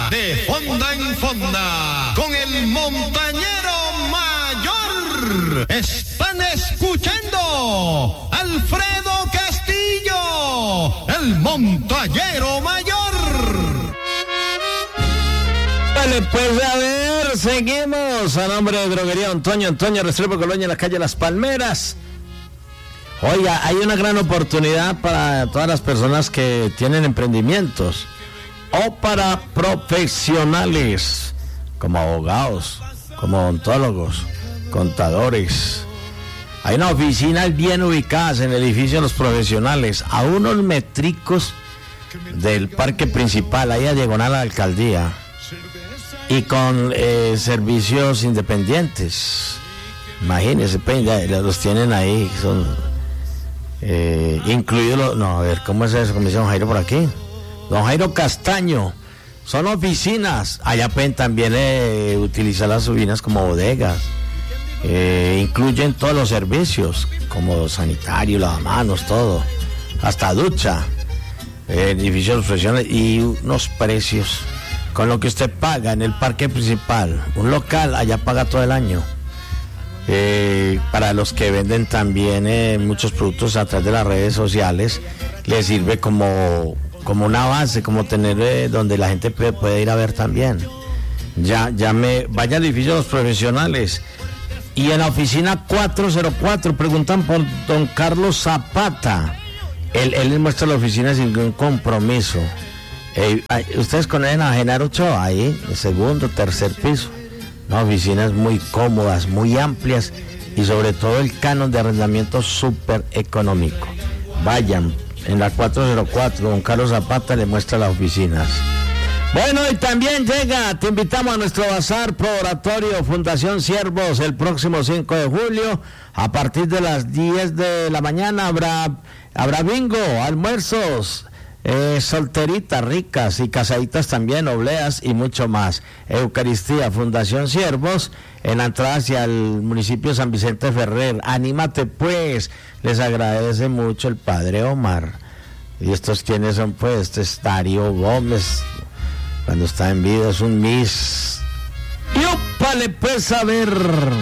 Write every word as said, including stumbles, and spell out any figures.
de fonda en fonda con el montañero mayor. Están escuchando Alfredo Castillo, el montañero mayor. Vale, pues a ver, seguimos a nombre de Droguería Antonio, Antonio Restrepo Colonia en la calle Las Palmeras. Oiga, hay una gran oportunidad para todas las personas que tienen emprendimientos o para profesionales como abogados, como odontólogos, contadores. Hay unas oficinas bien ubicadas en el edificio de los profesionales, a unos metricos del parque principal, ahí a diagonal a la alcaldía, y con eh, servicios independientes. Imagínense, pues, ya los tienen ahí, son eh, incluidos, no, a ver, ¿cómo es eso? ¿Cómo dice don Jairo por aquí? Don Jairo Castaño, son oficinas, allá pueden también eh, utilizar las oficinas como bodegas, eh, incluyen todos los servicios, como sanitario, lavamanos, todo, hasta ducha, eh, edificios profesionales y unos precios con lo que usted paga en el parque principal. Un local allá paga todo el año. Eh, para los que venden también eh, muchos productos a través de las redes sociales, les sirve como, como una base, como tener eh, donde la gente puede, puede ir a ver también. Ya, ya me vaya al edificio de los profesionales. Y en la oficina cuatro cero cuatro preguntan por don Carlos Zapata. Él, él les muestra la oficina sin ningún compromiso. Eh, ustedes conocen a Genaro Ochoa, ahí, el segundo, tercer piso. No, oficinas muy cómodas, muy amplias y sobre todo el canon de arrendamiento súper económico. Vayan, en la cuatro cero cuatro, don Carlos Zapata le muestra las oficinas. Bueno, y también llega, te invitamos a nuestro bazar pro oratorio Fundación Siervos el próximo cinco de julio. A partir de las diez de la mañana habrá, habrá bingo, almuerzos, Eh, solteritas ricas y casaditas también, obleas y mucho más. Eucaristía, Fundación Siervos, en la entrada hacia el municipio de San Vicente Ferrer. Anímate pues, les agradece mucho el padre Omar. ¿Y estos quiénes son pues? Este es Darío Gómez, cuando está en vida es un Miss. Y ópale pues a ver.